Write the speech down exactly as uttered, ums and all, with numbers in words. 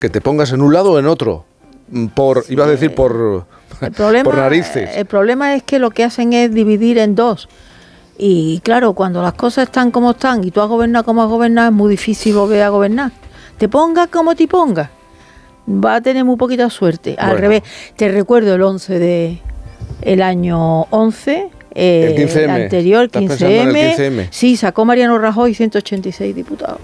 que te pongas en un lado o en otro. Por, Sí. ibas a decir por, El problema, por narices. el problema es que lo que hacen es dividir en dos. Y claro, cuando las cosas están como están y tú has gobernado como has gobernado, es muy difícil volver a gobernar. Te pongas como te pongas, va a tener muy poquita suerte. Al Bueno. revés, te recuerdo el once de el año once, eh, El quince eme. el anterior ¿Estás pensando en el quince eme. quince eme? Sí, sacó Mariano Rajoy ciento ochenta y seis diputados.